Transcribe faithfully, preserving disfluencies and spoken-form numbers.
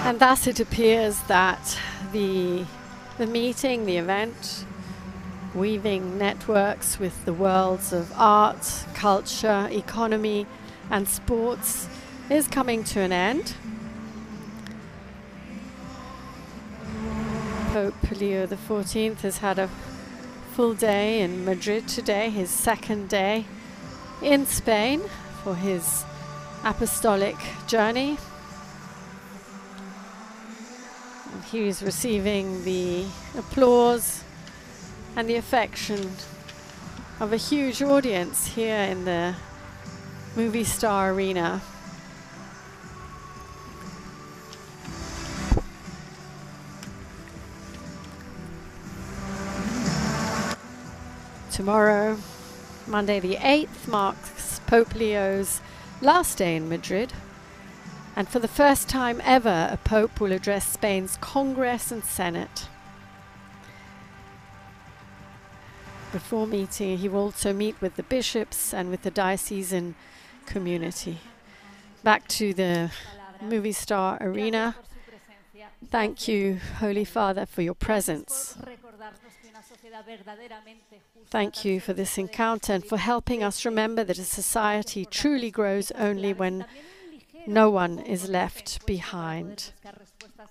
And thus it appears that the, the meeting, the event, weaving networks with the worlds of art, culture, economy, and sports is coming to an end. Pope Leo the fourteenth has had a full day in Madrid today, his second day in Spain for his apostolic journey. And he is receiving the applause and the affection of a huge audience here in the Movistar Arena. Tomorrow, Monday the eighth, marks Pope Leo's last day in Madrid. And for the first time ever, a Pope will address Spain's Congress and Senate. Before meeting, he will also meet with the bishops and with the diocesan community. Back to the Movistar Arena. Thank you, Holy Father, for your presence. Thank you for this encounter and for helping us remember that a society truly grows only when no one is left behind.